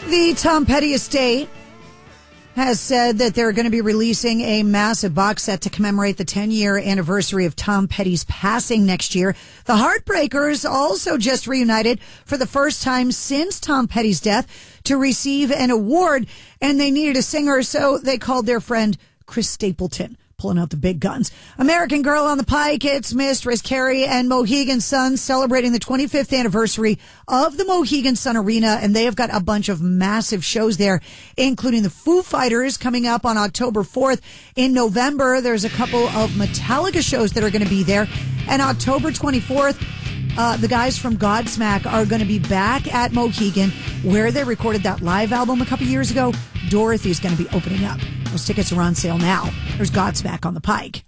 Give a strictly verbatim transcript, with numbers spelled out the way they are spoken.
The Tom Petty estate has said that they're going to be releasing a massive box set to commemorate the ten-year anniversary of Tom Petty's passing next year. The Heartbreakers also just reunited for the first time since Tom Petty's death to receive an award, and they needed a singer, so they called their friend Chris Stapleton, pulling out the big guns. American Girl on the Pike, It's Mistress Carrie, and Mohegan Sun celebrating the twenty-fifth anniversary of the Mohegan Sun Arena, and they have got a bunch of massive shows there, including the Foo Fighters coming up on October fourth. In November, there's a couple of Metallica shows that are going to be there, and October twenty-fourth, uh, the guys from Godsmack are going to be back at Mohegan, where they recorded that live album a couple years ago. Dorothy's going to be opening up. Those tickets are on sale now. There's Godsmack on the Pike.